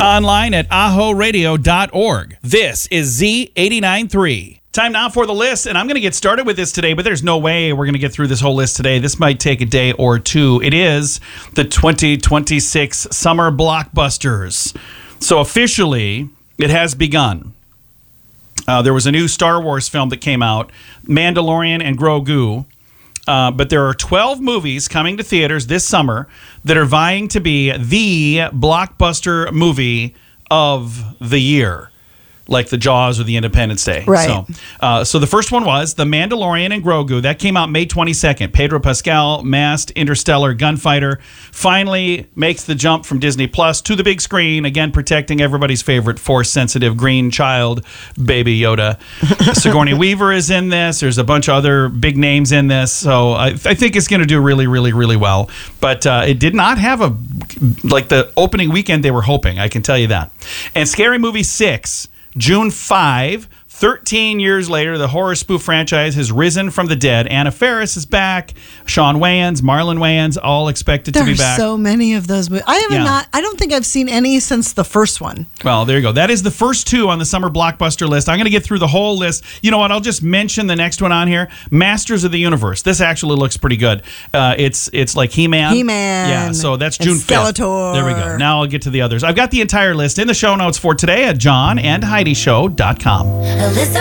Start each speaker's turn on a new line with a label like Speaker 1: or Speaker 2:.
Speaker 1: Online at ahoradio.org. This is Z89.3. Time now for the list, and I'm going to get started with this today, but there's no way we're going to get through this whole list today. This might take a day or two. It is the 2026 Summer Blockbusters. So officially, it has begun. There was a new Star Wars film that came out, Mandalorian and Grogu. But there are 12 movies coming to theaters this summer that are vying to be the blockbuster movie of the year, like the Jaws or the Independence Day.
Speaker 2: Right.
Speaker 1: So the first one was The Mandalorian and Grogu. That came out May 22nd. Pedro Pascal, masked interstellar gunfighter, finally makes the jump from Disney Plus to the big screen, again protecting everybody's favorite Force-sensitive green child, Baby Yoda. Sigourney Weaver is in this. There's a bunch of other big names in this. So I think it's going to do really, really, really well. But it did not have the opening weekend they were hoping, I can tell you that. And Scary Movie 6, June 5, 13 years later, the horror spoof franchise has risen from the dead. Anna Faris is back. Sean Wayans, Marlon Wayans, all expected to be back.
Speaker 2: There are so many of those movies. I don't think I've seen any since the first one.
Speaker 1: Well, there you go. That is the first two on the summer blockbuster list. I'm going to get through the whole list. You know what? I'll just mention the next one on here. Masters of the Universe. This actually looks pretty good. It's like He-Man.
Speaker 2: He-Man.
Speaker 1: Yeah, so that's June 5th.
Speaker 2: Skeletor.
Speaker 1: There we go. Now I'll get to the others. I've got the entire list in the show notes for today at johnandheidishow.com.